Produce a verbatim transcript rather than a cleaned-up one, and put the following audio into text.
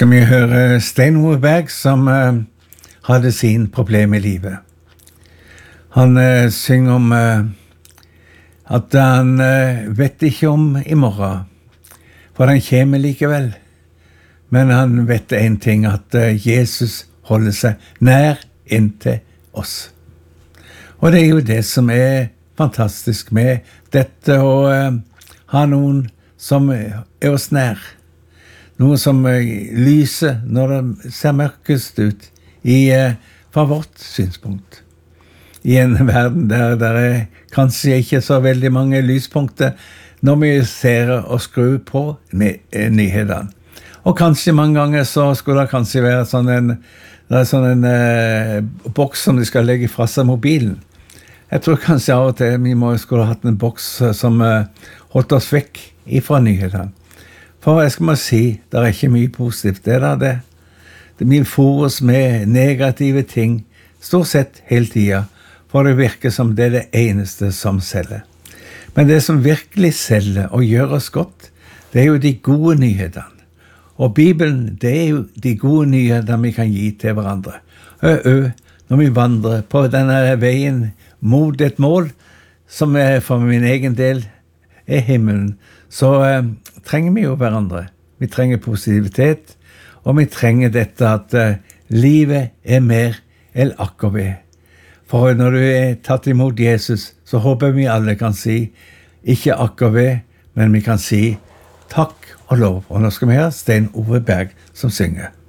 skal vi høre Stein Ove Berg som uh, hadde sin problem i livet. Han uh, synger om uh, at han uh, vet ikke om i morgen, for han kommer likevel. Men han vet en ting, at uh, Jesus holder seg nær inntil oss. Og det er jo det som er fantastisk med dette, å uh, ha noen som er oss nær. Noe som uh, lyser når det ser mørkest ut i, uh, fra vårt synspunkt. I en verden der det er kanskje ikke så veldig mange lyspunkter når vi ser og skrur på ny nyhetene. Og kanskje mange ganger så skulle det kanskje være sånn en, det er sånn en uh, boks som de skal legge fra seg mobilen. Jeg tror kanskje av og til vi må skulle ha hatt en boks som uh, holdt oss vekk ifra nyhetene. For jeg skal må si, det er ikke mye positivt, det er det. Det vil få oss med negative ting, stort sett hele tiden, for det virker som det er det eneste som selger. Men det som virkelig selger og gjør oss godt, det er jo de gode nyhetene. Og Bibelen, det er jo de gode nyhetene vi kan gi til hverandre. Ø, ø, når vi vandrer på denne veien mot et mål, som er for min egen del er himmelen, så eh, trenger vi jo hverandre. Vi trenger positivitet, og vi trenger dette at eh, livet er mer enn akkurat. For når du er tatt imot Jesus, så håper vi alle kan si, ikke akkurat, men vi kan si takk og lov. Og nå skal vi ha Stein Ove Berg som synger.